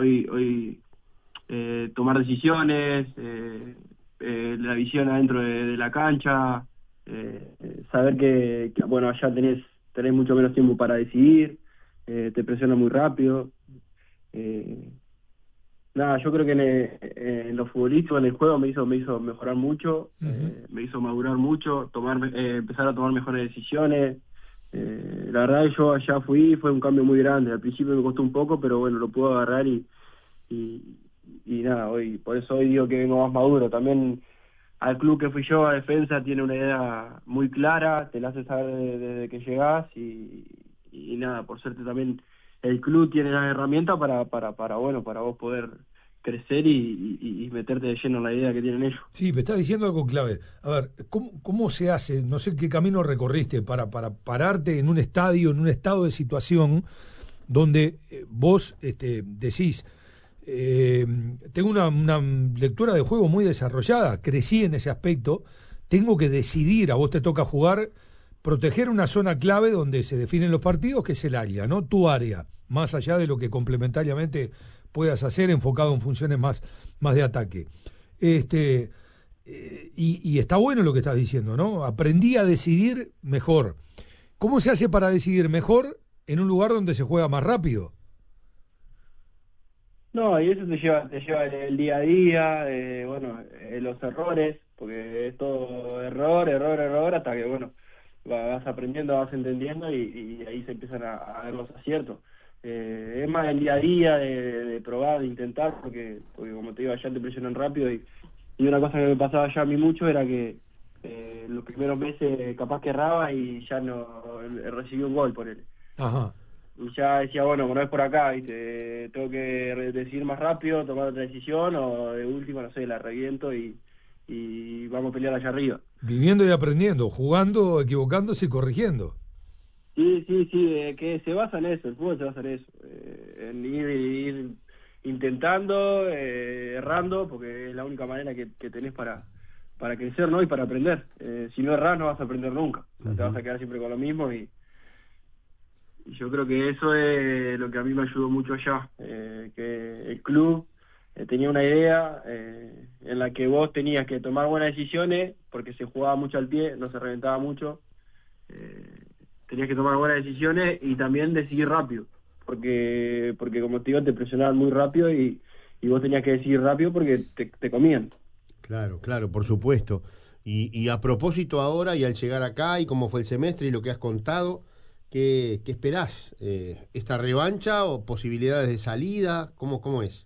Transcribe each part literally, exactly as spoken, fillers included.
hoy, hoy eh, tomar decisiones, eh, eh, la visión adentro de, de la cancha, eh, eh, saber que, que, bueno, allá tenés, tenés mucho menos tiempo para decidir, eh, te presiona muy rápido. Eh, nada, yo creo que en, el- en lo futbolístico, en el juego, me hizo, me hizo mejorar mucho, Uh -huh. eh, me hizo madurar mucho, tomar, eh, empezar a tomar mejores decisiones. Eh, la verdad que yo allá fui, fue un cambio muy grande. Al principio me costó un poco, pero bueno, lo puedo agarrar y, y, y nada, hoy, por eso hoy digo que vengo más maduro. También al club que fui yo, a Defensa, tiene una idea muy clara, te la hace saber desde, desde que llegás y, y nada, por suerte también el club tiene las herramientas para, para, para bueno, para vos poder crecer y, y, y meterte de lleno en la idea que tienen ellos. Sí, me está diciendo algo clave. A ver, ¿cómo, cómo se hace? No sé qué camino recorriste para, para pararte en un estadio, en un estado de situación donde eh, vos este, decís, eh, tengo una, una lectura de juego muy desarrollada, crecí en ese aspecto, tengo que decidir, a vos te toca jugar, proteger una zona clave donde se definen los partidos, que es el área, ¿no? Tu área, más allá de lo que complementariamente puedas hacer enfocado en funciones más, más de ataque. Este, eh, y, y está bueno lo que estás diciendo, ¿no? Aprendí a decidir mejor. ¿Cómo se hace para decidir mejor en un lugar donde se juega más rápido? No, y eso te lleva, te lleva el, el día a día, eh, bueno, eh, los errores, porque es todo error, error, error, hasta que, bueno, vas aprendiendo, vas entendiendo y, y ahí se empiezan a, a ver los aciertos. Eh, es más el día a día de, de probar, de intentar, porque, porque como te digo, allá te presionan rápido y, y una cosa que me pasaba allá a mí mucho era que eh, los primeros meses capaz que erraba y ya no eh, recibí un gol por él. Ajá. Y ya decía, bueno, no es por acá, ¿viste? Tengo que re- decidir más rápido, tomar otra decisión, o de última, no sé, la reviento y, y vamos a pelear allá arriba. Viviendo y aprendiendo, jugando, equivocándose y corrigiendo. Sí, sí, sí, eh, que se basa en eso, el fútbol se basa en eso, eh, en ir, ir intentando, eh, errando, porque es la única manera que, que tenés para, para crecer, ¿no? Y para aprender. Eh, si no errás, no vas a aprender nunca. O sea, Uh te vas -huh. a quedar siempre con lo mismo y Y yo creo que eso es lo que a mí me ayudó mucho allá, eh, que el club eh, tenía una idea eh, en la que vos tenías que tomar buenas decisiones, porque se jugaba mucho al pie, no se reventaba mucho, eh, tenías que tomar buenas decisiones y también decidir rápido, porque porque como te digo, te presionaban muy rápido y, y vos tenías que decidir rápido porque te, te comían. Claro, claro, por supuesto. Y, y a propósito ahora y al llegar acá y cómo fue el semestre y lo que has contado, ¿qué, qué esperás? Eh, ¿Esta revancha o posibilidades de salida? ¿Cómo, cómo es?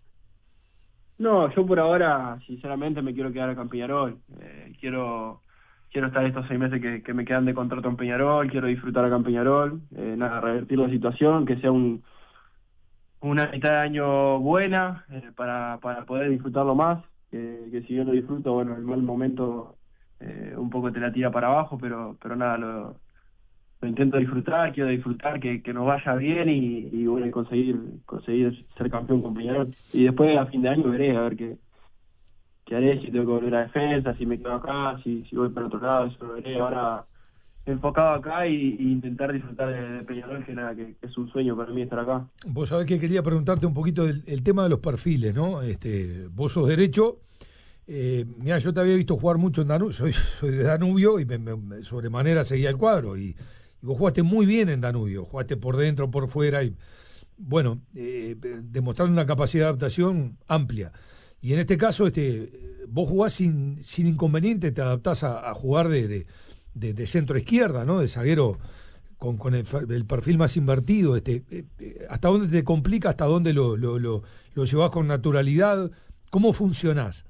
No, yo por ahora, sinceramente, me quiero quedar acá en Peñarol. Eh, quiero quiero estar estos seis meses que, que me quedan de contrato en Peñarol, quiero disfrutar acá en Peñarol, eh, nada, revertir la situación, que sea un, una mitad de año buena eh, para, para poder disfrutarlo más, que, que si yo lo disfruto, bueno, el mal momento eh, un poco te la tira para abajo, pero pero nada, lo, lo intento disfrutar, quiero disfrutar, que, que nos vaya bien y, y bueno, y conseguir, conseguir ser campeón con Peñarol. Y después a fin de año veré a ver qué qué haré, si tengo que volver a Defensa, si me quedo acá, si, si voy para otro lado, eso lo veré. Ahora enfocado acá y, y intentar disfrutar de, de Peñarol, que nada, que, que es un sueño para mí estar acá. Vos sabés que quería preguntarte un poquito del el tema de los perfiles, ¿no? Este, vos sos derecho. Eh, mira, yo te había visto jugar mucho en Danubio, soy, soy de Danubio y me, me, sobremanera seguía el cuadro. Y, y vos jugaste muy bien en Danubio, jugaste por dentro, por fuera y, bueno, eh, demostraron una capacidad de adaptación amplia. Y en este caso, este, vos jugás sin, sin inconveniente, te adaptás a, a jugar de, de, de, de centro izquierda, ¿no? De zaguero con, con el, el perfil más invertido. Este, eh, ¿hasta dónde te complica? ¿Hasta dónde lo, lo, lo, lo llevás con naturalidad? ¿Cómo funcionás?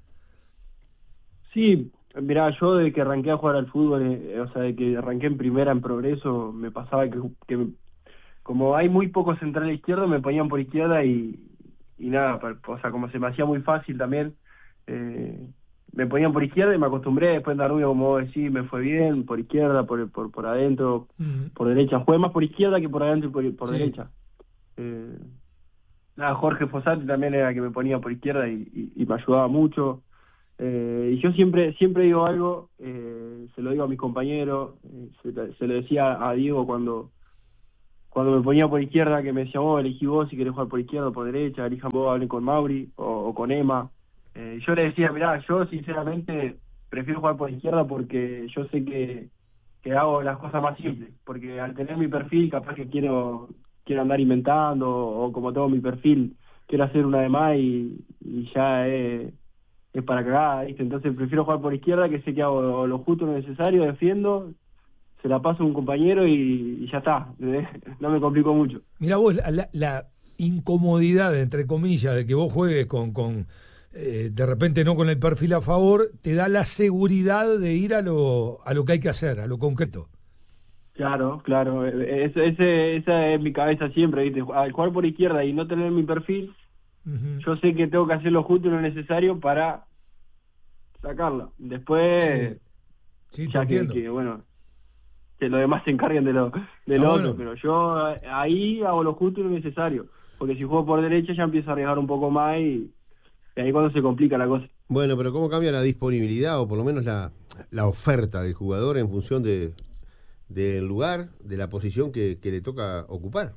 Sí, mirá, yo de que arranqué a jugar al fútbol, eh, o sea, de que arranqué en primera en Progreso, me pasaba que, que como hay muy pocos centrales izquierdos, me ponían por izquierda y, y nada, pa- o sea, como se me hacía muy fácil también, eh, me ponían por izquierda y me acostumbré. Después en Danubio, como vos decís, me fue bien, por izquierda, por por, por adentro, Mm, por derecha. Jugué más por izquierda que por adentro y por, por sí. derecha. Eh, nada, Jorge Fossati también era el que me ponía por izquierda y, y, y me ayudaba mucho. Eh, y yo siempre siempre digo algo, eh, se lo digo a mis compañeros, eh, se, se lo decía a Diego cuando cuando me ponía por izquierda, que me decía, vos elegí vos si querés jugar por izquierda o por derecha, elijan vos, hablen con Mauri o, o con Emma. Eh, yo le decía, mirá, yo sinceramente prefiero jugar por izquierda porque yo sé que, que hago las cosas más simples, porque al tener mi perfil capaz que quiero quiero andar inventando, o, o como tengo mi perfil, quiero hacer una de más y, y ya es, es para cagar, ¿viste? Entonces prefiero jugar por izquierda, que sé que hago lo, lo justo, lo necesario, defiendo, se la paso a un compañero y, y ya está, ¿entendés? No me complico mucho. Mira vos, la, la, la incomodidad, entre comillas, de que vos juegues con, con eh, de repente no con el perfil a favor, te da la seguridad de ir a lo, a lo que hay que hacer, a lo concreto. Claro, claro, ese, ese, esa es mi cabeza siempre, ¿viste? Al jugar por izquierda y no tener mi perfil, Uh-huh. yo sé que tengo que hacer lo justo y lo necesario para sacarla. Después, Sí, sí, te ya que, entiendo. que, bueno, que los demás se encarguen de lo, de Está lo bueno. otro, pero yo eh, ahí hago lo justo y lo necesario, porque si juego por derecha ya empiezo a arriesgar un poco más y, y ahí cuando se complica la cosa. Bueno, pero ¿cómo cambia la disponibilidad o por lo menos la, la oferta del jugador en función de del lugar, de la posición que, que le toca ocupar?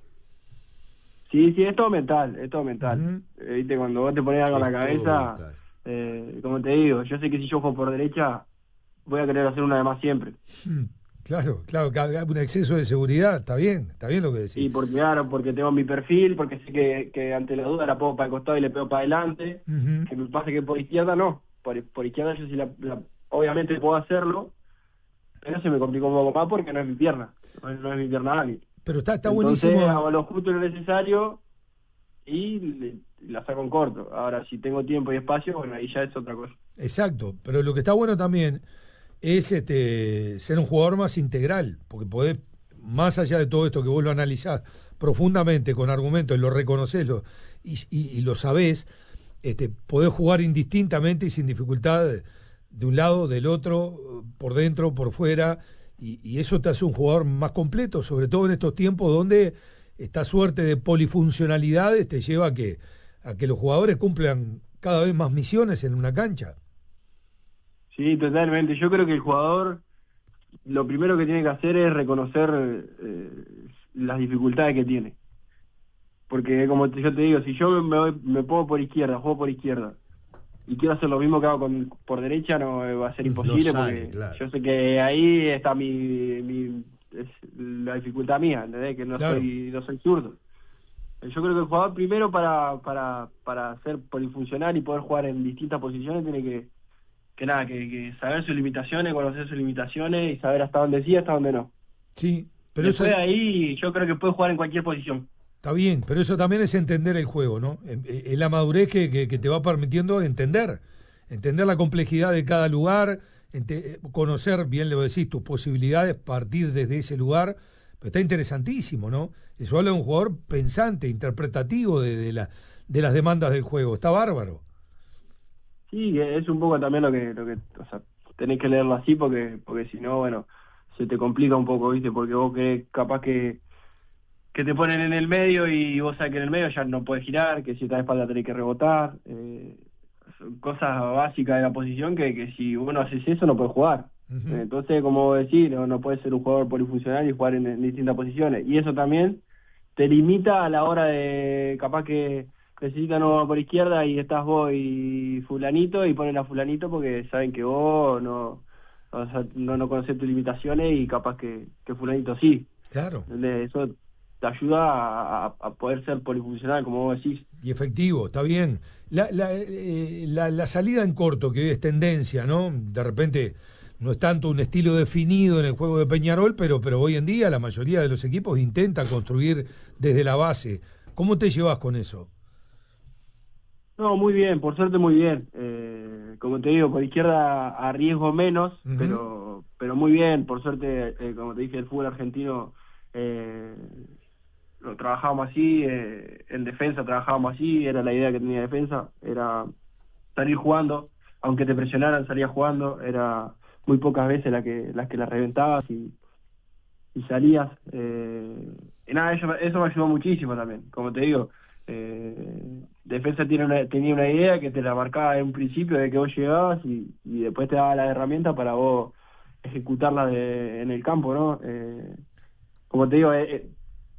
Sí, sí, es todo mental, es todo mental. Uh-huh. Eh, Viste, cuando vos te pones algo en la Es todo cabeza, mental. eh, como te digo, yo sé que si yo juego por derecha, voy a querer hacer una de más siempre. Mm, Claro, claro, que haga un exceso de seguridad, está bien, está bien lo que decís. Y porque, claro, porque tengo mi perfil, porque sé que, que ante la duda la pongo para el costado y le pego para adelante. Uh-huh. Que me pasa que por izquierda no. Por, por izquierda yo sí la, la- obviamente puedo hacerlo, pero se me complicó un poco más porque no es mi pierna. No es, no es mi pierna hábil. Pero está, está Entonces buenísimo. hago lo justo y lo necesario y le- la saco en corto. Ahora, si tengo tiempo y espacio, bueno, ahí ya es otra cosa. Exacto, pero lo que está bueno también es este ser un jugador más integral, porque podés, más allá de todo esto que vos lo analizás profundamente con argumentos y lo reconocés lo, y, y, y lo sabés, este, podés jugar indistintamente y sin dificultad de, de un lado, del otro, por dentro, por fuera, y, y eso te hace un jugador más completo, sobre todo en estos tiempos donde esta suerte de polifuncionalidades te lleva a que, a que los jugadores cumplan cada vez más misiones en una cancha. Sí, totalmente. Yo creo que el jugador lo primero que tiene que hacer es reconocer eh, las dificultades que tiene. Porque como te- yo te digo, si yo me, voy- me pongo por izquierda, juego por izquierda, y quiero hacer lo mismo que hago con, por derecha, no eh, va a ser No imposible sale, porque claro. yo sé que ahí está mi, mi es la dificultad mía, ¿entendés? Que no Claro. soy no soy zurdo. Yo creo que el jugador primero para para para ser polifuncional y poder jugar en distintas posiciones tiene que que nada, que, que saber sus limitaciones, conocer sus limitaciones y saber hasta dónde sí, hasta dónde no. Sí, pero eso Después de ahí yo creo que puede jugar en cualquier posición. está bien, pero eso también es entender el juego, ¿no? Eh, eh, Es la madurez que, que, que te va permitiendo entender, entender la complejidad de cada lugar, ente- eh, conocer, bien lo decís, tus posibilidades, partir desde ese lugar, pero está interesantísimo, ¿no? Eso habla de un jugador pensante, interpretativo de, de, la, de las demandas del juego, está bárbaro. Sí, que es un poco también lo que, lo que, o sea, tenés que leerlo así porque, porque si no, bueno, se te complica un poco, ¿viste? Porque vos querés, capaz que, que te ponen en el medio y vos sabés que en el medio ya no puedes girar, que si estás de espalda tenés que rebotar, eh, son cosas básicas de la posición que, que si vos no haces eso no puedes jugar. Ujú. Entonces, como vos decís, no, no puedes ser un jugador polifuncional y jugar en, en distintas posiciones. Y eso también te limita a la hora de, capaz que necesitan uno por izquierda y estás vos y fulanito y ponen a fulanito porque saben que vos no o sea, no, no conocés tus limitaciones y capaz que, que fulanito sí. Claro, ¿Entendés? Eso te ayuda a, a- a poder ser polifuncional, como vos decís. y efectivo, está bien. La, la, eh, la, la salida en corto, que hoy es tendencia, ¿no? De repente no es tanto un estilo definido en el juego de Peñarol, pero, pero hoy en día la mayoría de los equipos intenta construir desde la base. ¿Cómo te llevas con eso? No, muy bien, por suerte muy bien. Eh, como te digo, por izquierda arriesgo menos, Ujú. pero pero muy bien, por suerte, eh, como te dije, el fútbol argentino eh, lo trabajábamos así, eh, en defensa trabajábamos así, era la idea que tenía defensa, era salir jugando, aunque te presionaran, salías jugando, era muy pocas veces la que, las que las reventabas y, y salías. Eh, y nada, eso, eso me ayudó muchísimo también, como te digo. Eh, defensa tiene una, tenía una idea que te la marcaba en un principio de que vos llegabas y, y después te daba la herramienta para vos ejecutarla de, en el campo, ¿no? Eh, como te digo, eh, eh,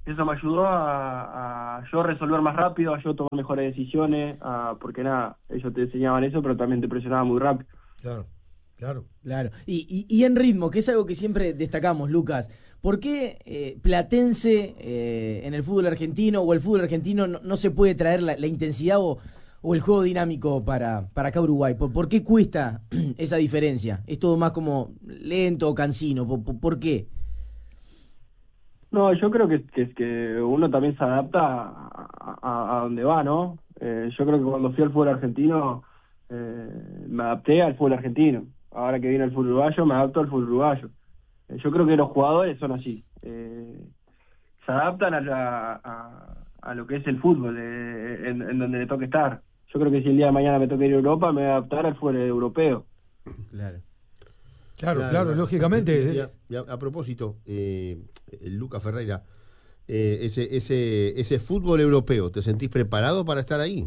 eso me ayudó a, a yo resolver más rápido, a yo tomar mejores decisiones, a, porque nada, ellos te enseñaban eso, pero también te presionaban muy rápido. Claro, claro. Claro. Y, y, y en ritmo, que es algo que siempre destacamos, Lucas, ¿por qué eh, Platense eh, en el fútbol argentino o el fútbol argentino no, no se puede traer la, la intensidad o, o el juego dinámico para, para acá Uruguay? ¿Por, ¿Por qué cuesta esa diferencia? ¿Es todo más como lento o cansino? ¿Por, por, por qué? No, yo creo que, que, que uno también se adapta a, a, a donde va, ¿no? Eh, yo creo que cuando fui al fútbol argentino, eh, me adapté al fútbol argentino. Ahora que viene el fútbol uruguayo, me adapto al fútbol uruguayo. Eh, yo creo que los jugadores son así. Eh, se adaptan a, la, a, a lo que es el fútbol, eh, en, en donde le toque estar. Yo creo que si el día de mañana me toca ir a Europa, me voy a adaptar al fútbol europeo. Claro. Claro, claro, claro, lógicamente. Y a, y a, a propósito, eh, el Lucas Ferreira, eh, ese, ese, ese fútbol europeo, ¿te sentís preparado para estar ahí?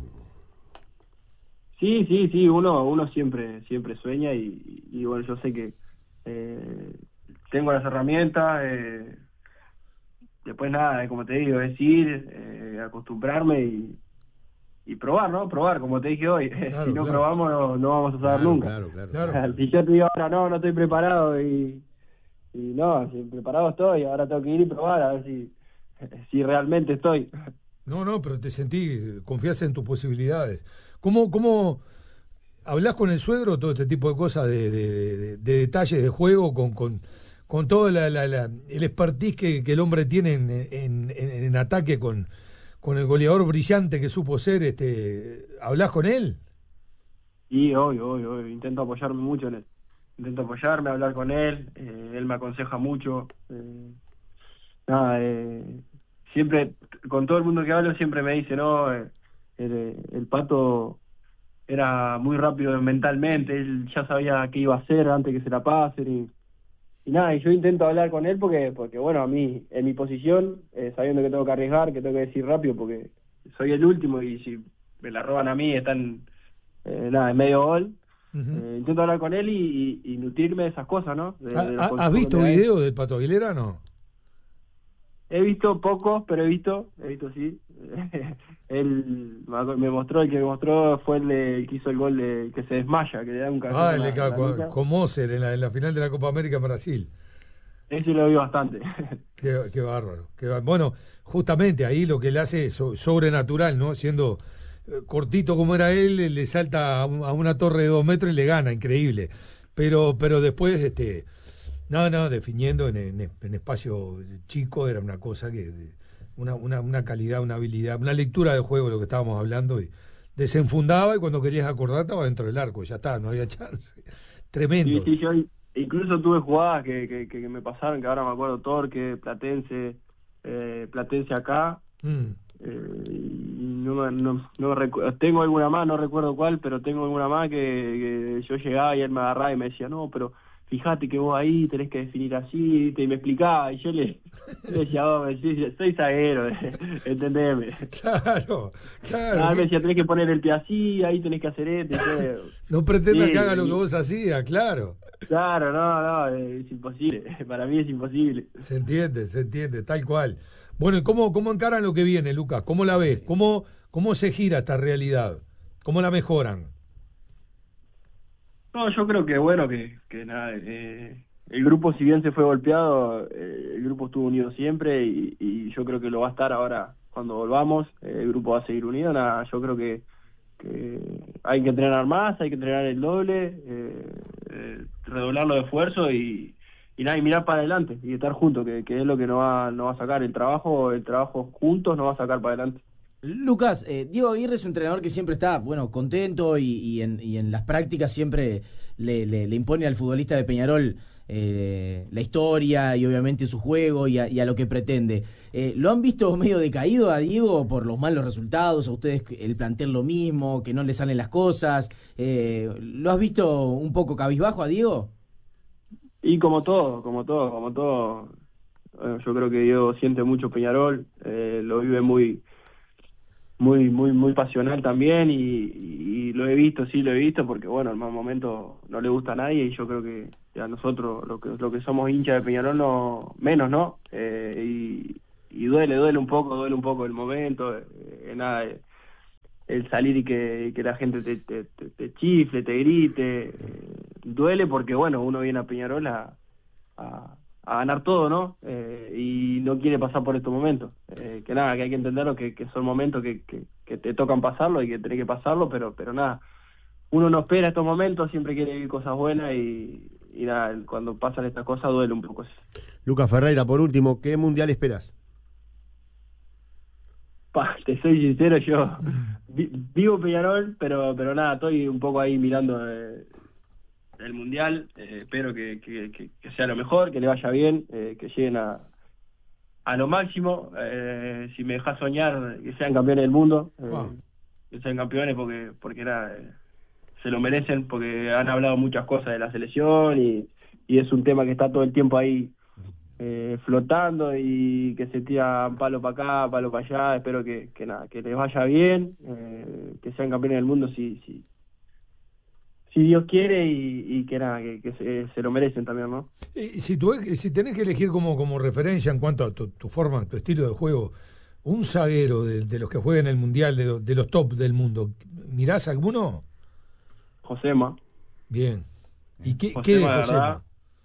Sí, sí, sí, uno uno siempre siempre sueña y, y bueno, yo sé que eh, tengo las herramientas, eh, después nada, como te digo, es ir, eh, acostumbrarme y, y probar, ¿no? Probar, como te dije hoy, Claro, si no claro. probamos no, no vamos a saber Claro, nunca. claro, claro. Claro. Si yo te digo ahora, no, no estoy preparado y, y no, si preparado estoy, ahora tengo que ir y probar a ver si, si realmente estoy. No, no, pero te sentí, confías en tus posibilidades. ¿Cómo, cómo hablas con el suegro todo este tipo de cosas, de, de, de, de detalles de juego, con, con, con todo la, la, la, el expertise que, que el hombre tiene en, en, en, en ataque con, con el goleador brillante que supo ser? Este, ¿hablas con él? Y hoy, hoy, hoy, intento apoyarme mucho en él. Intento apoyarme, hablar con él, eh, él me aconseja mucho. Eh, nada, eh, siempre, con todo el mundo que hablo, siempre me dice, no, eh, el, el Pato era muy rápido mentalmente, él ya sabía qué iba a hacer antes que se la pasen y, y nada, y yo intento hablar con él porque, porque bueno, a mí, en mi posición, eh, sabiendo que tengo que arriesgar, que tengo que decir rápido porque soy el último y si me la roban a mí están, eh, nada, en medio gol. Uh-huh. Eh, intento hablar con él y, y, y nutrirme de esas cosas, ¿no? De, de los ¿Has consejos visto que me da él. video del Pato Aguilera, no? He visto pocos, pero he visto, he visto sí. Él me mostró, el que me mostró fue el, de, el que hizo el gol de que se desmaya, que le da un cabezazo Ah, el en de la- ca- en la con, nuca. con Moser en la, en la final de la Copa América en Brasil. Ese lo vi bastante. Qué, qué bárbaro. Qué bárbaro. Bueno, justamente ahí lo que le hace es so- sobrenatural, ¿no? Siendo eh, cortito como era él, eh, le salta a, un- a una torre de dos metros y le gana, increíble. Pero, pero después, este, no, no, definiendo en, en, en espacio chico era una cosa que, de- una, una, una calidad, una habilidad, una lectura de juego, lo que estábamos hablando, y desenfundaba y cuando querías acordar estaba dentro del arco, ya está, no había chance. Tremendo. Sí, sí, yo incluso tuve jugadas que, que, que me pasaron, que ahora me acuerdo, Torque, Platense, eh, Platense acá, Mm. eh, y no, me- no, no recu- tengo alguna más, no recuerdo cuál, pero tengo alguna más que, que yo llegaba y él me agarraba y me decía, no, pero fíjate que vos ahí tenés que definir así, ¿viste? Y me explicaba, y yo le, le decía, oh, sí, soy zaguero, entendeme. Claro, claro. Ah, él me decía, tenés que poner el pie así, ahí tenés que hacer esto, y yo, No pretendas sí, que haga lo y- que vos hacías, claro. claro, no, no, es imposible, para mí es imposible. Se entiende, se entiende, tal cual. Bueno, ¿y cómo, cómo encaran lo que viene, Lucas? ¿Cómo la ves? ¿Cómo, cómo se gira esta realidad? ¿Cómo la mejoran? No, yo creo que bueno, que, que nada, eh, el grupo si bien se fue golpeado, eh, el grupo estuvo unido siempre y, y yo creo que lo va a estar ahora cuando volvamos, eh, el grupo va a seguir unido, nada, yo creo que, que hay que entrenar más, hay que entrenar el doble, eh, eh, redoblar los esfuerzos y, y nada, y mirar para adelante y estar juntos, que, que es lo que nos va, nos va a sacar el trabajo, el trabajo juntos nos va a sacar para adelante. Lucas, eh, Diego Aguirre es un entrenador que siempre está, bueno, contento y, y, en, y en las prácticas siempre le, le, le impone al futbolista de Peñarol eh, la historia y obviamente su juego y a, y a lo que pretende. Eh, ¿Lo han visto medio decaído a Diego por los malos resultados? ¿A ustedes el plantel lo mismo, que no le salen las cosas? Eh, ¿Lo has visto un poco cabizbajo a Diego? Y como todo, como todo, como todo, bueno, yo creo que Diego siente mucho Peñarol, eh, lo vive muy muy muy muy pasional también y, y lo he visto, sí lo he visto, porque bueno, en más momento no le gusta a nadie y yo creo que a nosotros, lo que lo que somos hinchas de Peñarol, no menos, ¿no? Eh, y, y duele, duele un poco, duele un poco el momento, eh, nada, eh, el salir y que, que la gente te, te, te, te chifle, te grite, eh, duele porque, bueno, uno viene a Peñarol a, a, a ganar todo, ¿no? Eh, y no quiere pasar por estos momentos. Eh, que nada, que hay que entenderlo, que, que son momentos que, que, que te tocan pasarlo y que tenés que pasarlo, pero, pero nada, uno no espera estos momentos, siempre quiere vivir cosas buenas y, y nada, cuando pasan estas cosas duele un poco. Lucas Ferreira, por último, ¿qué mundial esperás? Pa, te soy sincero, yo vi, vivo Peñarol, pero pero nada, estoy un poco ahí mirando eh, el mundial, eh, espero que, que, que, que sea lo mejor, que le vaya bien, eh, que lleguen a, a lo máximo, eh, si me dejas soñar, que sean campeones del mundo, eh, wow. que sean campeones porque porque nada, eh, se lo merecen, porque han hablado muchas cosas de la selección y, y es un tema que está todo el tiempo ahí eh, flotando y que se tira palo para acá, palo para allá. Espero que, que nada, que les vaya bien, eh, que sean campeones del mundo si si, si Dios quiere y, y que nada, que, que se, se lo merecen también, ¿no? Y si tú, si tenés que elegir como, como referencia en cuanto a tu, tu forma, tu estilo de juego, un zaguero de, de los que juegan el mundial, de, lo, de los top del mundo, ¿mirás alguno? Josema. Bien. ¿Y qué, Josema, ¿qué de Josema? Josema?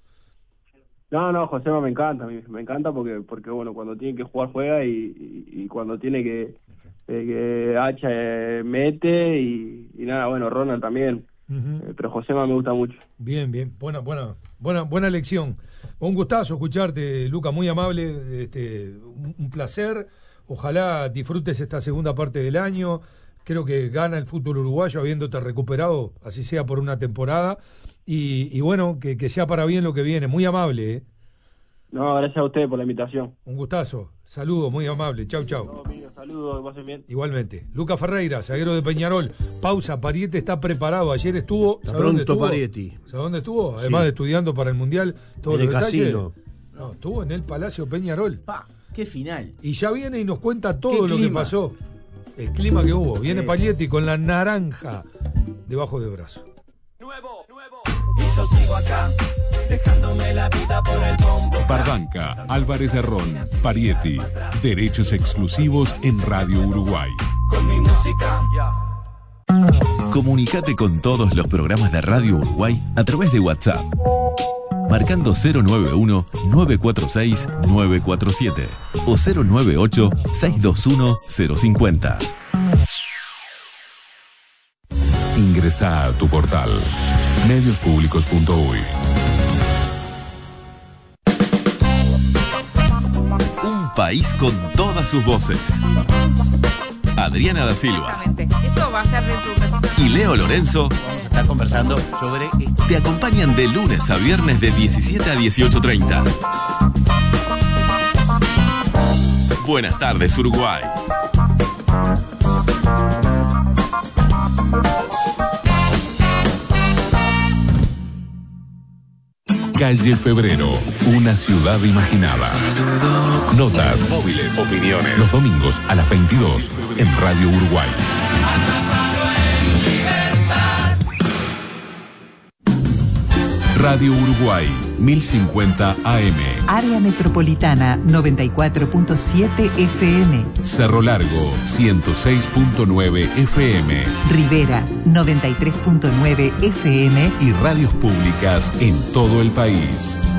No, no, Josema me encanta, me, me encanta porque, porque bueno, cuando tiene que jugar juega y, y, y cuando tiene que, eh, que Hacha eh, mete y, y nada, bueno, Ronald también. Uh-huh. eh, pero Josema me gusta mucho. Bien, bien, buena, buena, buena, buena elección. Un gustazo escucharte, Luca, muy amable, este, un, un placer. Ojalá disfrutes esta segunda parte del año. Creo que gana el fútbol uruguayo habiéndote recuperado, así sea por una temporada. Y, y bueno, que, que sea para bien lo que viene. Muy amable, ¿eh? No, gracias a ustedes por la invitación. Un gustazo. Saludos, muy amable. Chau, chau. No, mío, saludos, que pasen bien. Igualmente. Lucas Ferreira, zaguero de Peñarol. Pausa, Pariete está preparado. Ayer estuvo... ¿Sabes dónde estuvo? Parieti. ¿Sabes dónde estuvo? Además sí. de estudiando para el Mundial, todos en los el detalles. Casino. No, estuvo en el Palacio Peñarol. Pa, qué final. Y ya viene y nos cuenta todo ¿Qué lo clima? que pasó. El clima que hubo. Viene sí. Parieti con la naranja debajo del brazo. Nuevo, nuevo. Y yo sigo acá, dejándome la vida por el bombo. Barbanca, Álvarez de Ron, Parieti. Derechos exclusivos en Radio Uruguay. Con mi música, yeah. Comunicate con todos los programas de Radio Uruguay a través de WhatsApp. Marcando cero nueve uno, nueve cuatro seis, nueve cuatro siete o cero nueve ocho, seis dos uno, cero cinco cero. Ingresá a tu portal medios públicos punto uy. Un país con todas sus voces. Adriana da Silva. Eso va a ser de y Leo Lorenzo vamos a estar conversando sobre te acompañan de lunes a viernes de diecisiete a dieciocho treinta. Buenas tardes, Uruguay. Calle Febrero, una ciudad imaginada. Notas, móviles, opiniones. Los domingos a las veintidós en Radio Uruguay. Radio Uruguay, mil cincuenta A M. Área Metropolitana, noventa y cuatro punto siete F M. Cerro Largo, ciento seis punto nueve F M. Rivera, noventa y tres punto nueve F M. Y radios públicas en todo el país.